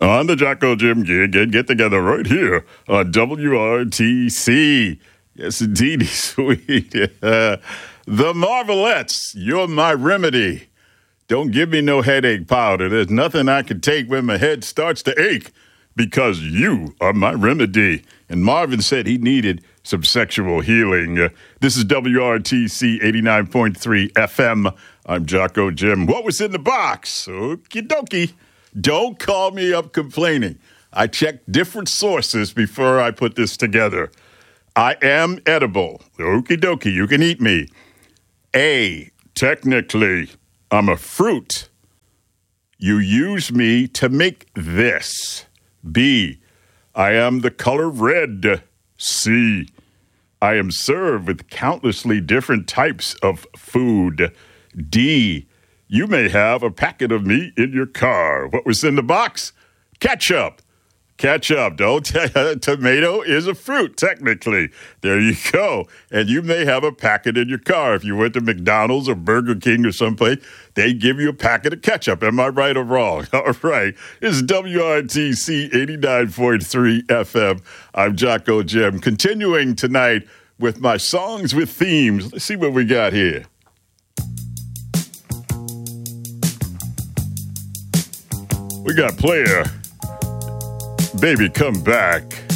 On the Jocko Jim gig and get together right here on WRTC. Yes, indeed, sweet. The Marvelettes, you're my remedy. Don't give me no headache powder. There's nothing I can take when my head starts to ache because you are my remedy. And Marvin said he needed some sexual healing. This is WRTC 89.3 FM. I'm Jocko Jim. What was in the box? Okie dokie. Don't call me up complaining. I checked different sources before I put this together. I am edible. Okie dokie, you can eat me. A, technically, I'm a fruit. You use me to make this. B, I am the color red. C, I am served with countlessly different types of food. D, you may have a packet of me in your car. What was in the box? Ketchup. Ketchup. Don't tomato is a fruit, technically. There you go. And you may have a packet in your car. If you went to McDonald's or Burger King or someplace, they give you a packet of ketchup. Am I right or wrong? All right. This is WRTC 89.3 FM. I'm Jocko Jim. Continuing tonight with my songs with themes. Let's see what we got here. We got Player, Baby Come Back.